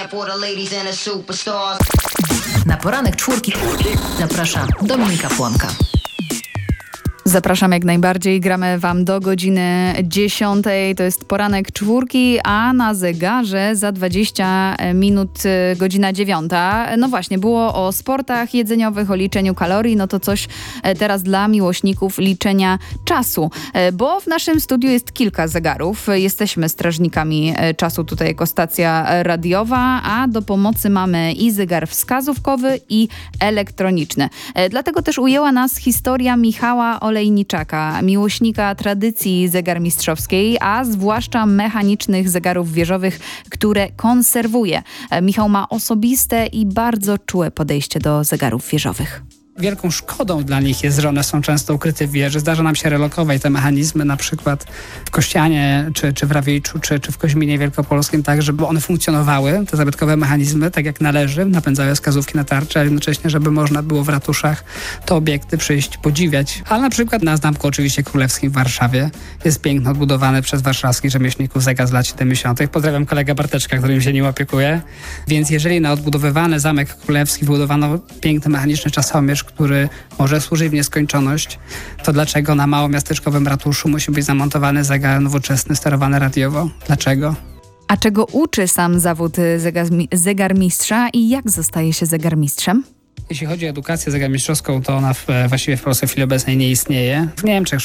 Na poranek czwórki zaprasza Dominika Płonka. Zapraszam jak najbardziej. Gramy Wam do godziny 10. To jest poranek czwórki, a na zegarze za 20 minut godzina 9. No właśnie, było o sportach jedzeniowych, o liczeniu kalorii. No to coś teraz dla miłośników liczenia czasu. Bo w naszym studiu jest kilka zegarów. Jesteśmy strażnikami czasu tutaj jako stacja radiowa, a do pomocy mamy i zegar wskazówkowy, i elektroniczny. Dlatego też ujęła nas historia Michała Olejniczaka, miłośnika tradycji zegarmistrzowskiej, a zwłaszcza mechanicznych zegarów wieżowych, które konserwuje. Michał ma osobiste i bardzo czułe podejście do zegarów wieżowych. Wielką szkodą dla nich jest, że one są często ukryte w wieży. Zdarza nam się relokować te mechanizmy na przykład w Kościanie, czy w Rawiczu, czy w Koźminie Wielkopolskim, tak, żeby one funkcjonowały, te zabytkowe mechanizmy, tak jak należy, napędzały wskazówki na tarczę, a jednocześnie, żeby można było w ratuszach te obiekty przyjść, podziwiać. Ale na przykład na Zamku oczywiście Królewskim w Warszawie jest piękno odbudowany przez warszawskich rzemieślników zegar z lat 70. Pozdrawiam kolegę Barteczka, którym się nim opiekuje. Więc jeżeli na odbudowywany Zamek Królewski wybudowano piękny mechaniczny czasomierz, który może służyć w nieskończoność, to dlaczego na małomiasteczkowym ratuszu musi być zamontowany zegar nowoczesny, sterowany radiowo? Dlaczego? A czego uczy sam zawód zegarmistrza i jak zostaje się zegarmistrzem? Jeśli chodzi o edukację zegarmistrzowską, to ona właściwie w Polsce w chwili obecnej nie istnieje. W Niemczech